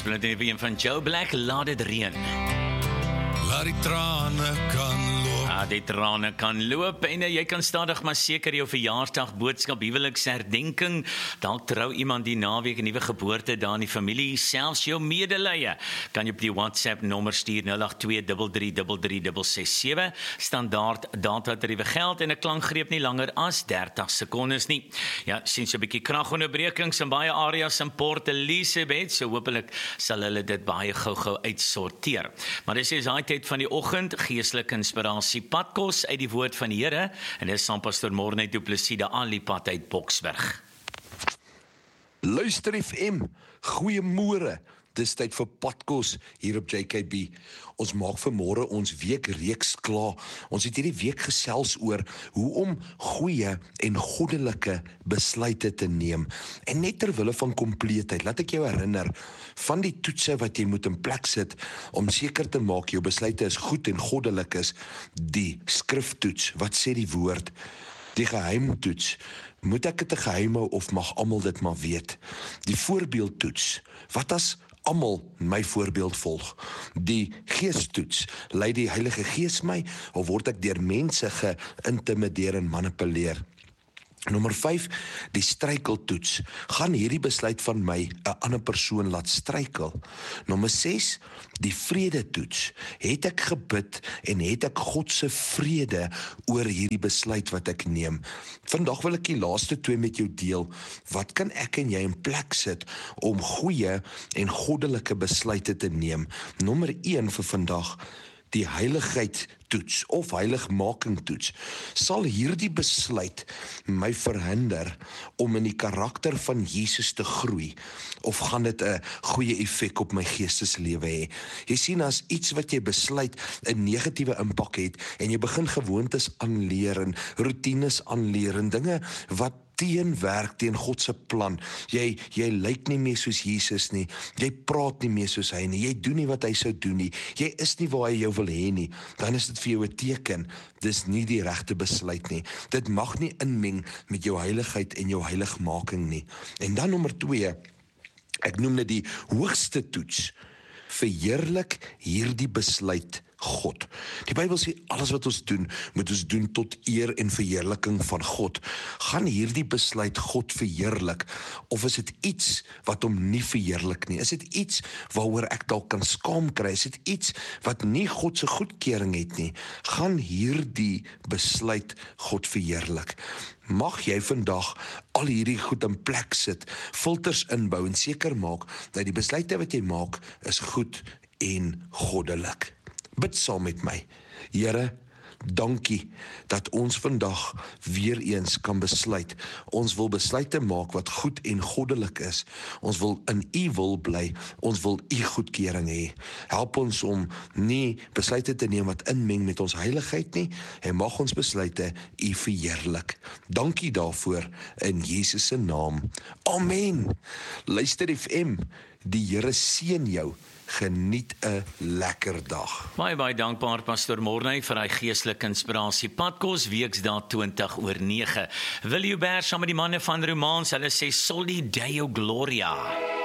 speel net een van Joe Black, Laat dit reën. Laat die trane kan loop. Die trane kan loop en jy kan stadig maar seker jou verjaarsdag, boodskap, huweliksherdenking, dalk trou iemand die naweek, 'n nuwe geboorte daar in die familie, selfs jou medelee, kan jy op die WhatsApp nommer stuur 082333367, standaard datatariewe geld en 'n klankgreep nie langer as 30 sekondes nie. Ja, sien so 'n bietjie kragonderbrekings in baie areas in Port Elizabeth, so hopelik sal hulle dit baie gou-gou uitsorteer. Maar dis daai tyd van die oggend, geestelike inspirasie, padkos uit die woord van die Here, en dis saam Pastor Morne Du Plessis, die Alipad uit Boksburg. Luister FM, goeiemôre. Dis tyd vir padkos hier op JKB. Ons maak vanmôre ons weekreeks klaar. Ons het hierdie week gesels oor hoe om goeie en goddelike besluite te neem. En net ter wille van kompleetheid, laat ek jou herinner van die toetse wat jy moet in plek sit om seker te maak jou besluite is goed en goddelik is. Die skriftoets, wat sê die woord? Die geheimtoets, moet ek dit 'n geheim hou of mag almal dit maar weet? Die voorbeeldtoets, wat as almal my voorbeeld volg? Die geestoets, lei die Heilige Gees my of word ek deur mense geïntimideer en manipuleer? Nommer 5, die struikeltoets. Gaan hierdie besluit van my 'n ander persoon laat struikel? Nommer 6, die vredetoets. Het ek gebid en het ek God se vrede oor hierdie besluit wat ek neem? Vandag wil ek die laaste 2 met jou deel. Wat kan ek en jy in plek sit om goeie en goddelike besluite te neem? Nommer 1 vir vandag, die heiligheidtoets of heiligmakingtoets. Sal hierdie besluit my verhinder om in die karakter van Jesus te groei, of gaan dit 'n goeie effek op my geesteslewe hê? Jy sien, as iets wat jy besluit 'n negatiewe impak het en jy begin gewoontes aanleer en roetines aanleer en dinge wat teenwerk teen God se plan. Jy lyk nie meer soos Jesus nie. Jy praat nie meer soos hy nie. Jy doen nie wat hy sou doen nie. Jy is nie waar hy jou wil hê nie. Dan is dit vir jou 'n teken. Dis nie die regte besluit nie. Dit mag nie inmeng met jou heiligheid en jou heiligmaking nie. En dan nommer 2, ek noem dit die hoogste toets. Verheerlik hierdie besluit God. Die Bybel sê alles wat ons doen, moet ons doen tot eer en verheerliking van God. Gaan hierdie besluit God verheerlik, of is dit iets wat hom nie verheerlik nie? Is dit iets waaroor ek dalk kan skaam kry? Is dit iets wat nie God se goedkeuring het nie? Gaan hierdie besluit God verheerlik? Mag jy vandag al hierdie goed in plek sit, filters inbou en seker maak dat die besluite wat jy maak is goed en goddelik. Bid saam met my. Here, dankie dat ons vandag weer eens kan besluit. Ons wil besluite maak wat goed en goddelik is. Ons wil in U wil bly. Ons wil U goedkeuring hê. Help ons om nie besluite te neem wat inmeng met ons heiligheid nie, en mag ons besluite U verheerlik. Dankie daarvoor in Jesus se naam. Amen. Luister FM, die Here seën jou. Geniet 'n lekker dag. Baie dankbaar Pastor Morne vir hy geestelike inspirasie. Padkos Weksdae 20:09. Wil jy saam met die manne van Romans, hulle sê Soli Deo Gloria.